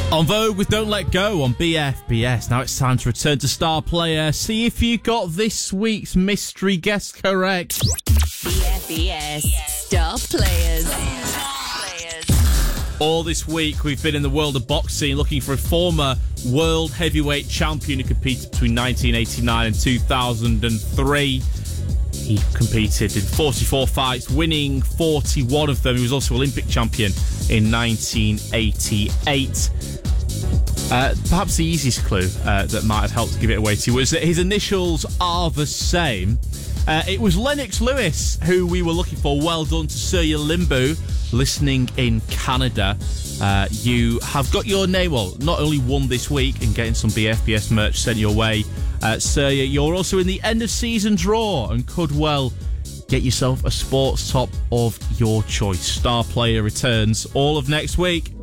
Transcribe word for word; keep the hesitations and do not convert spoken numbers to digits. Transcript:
On Vogue with Don't Let Go on B F B S. Now it's time to return to Star Player. See if you got this week's mystery guest correct. B F B S Star Players. All this week we've been in the world of boxing looking for a former world heavyweight champion who competed between nineteen eighty-nine and two thousand three. He competed in forty-four fights, winning forty-one of them. He was also Olympic champion in nineteen eighty-eight. Uh, perhaps the easiest clue uh, that might have helped to give it away to you was that his initials are the same. Uh, it was Lennox Lewis who we were looking for. Well done to Surya Limbu, listening in Canada. Uh, you have got your name, well, not only won this week and getting some B F B S merch sent your way, uh, Surya, you're also in the end of season draw and could well get yourself a sports top of your choice. Star Player returns all of next week.